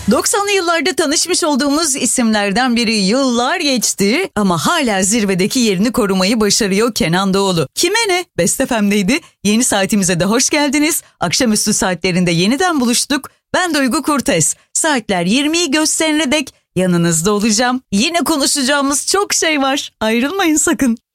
90'lı yıllarda tanışmış olduğumuz isimlerden biri, yıllar geçti ama hala zirvedeki yerini korumayı başarıyor Kenan Doğulu. Kime ne? Best FM'deydi. Yeni saatimize de hoş geldiniz. Akşamüstü saatlerinde yeniden buluştuk. Ben Duygu Kurtes. Saatler 20'yi gösterene dek yanınızda olacağım. Yine konuşacağımız çok şey var. Ayrılmayın sakın.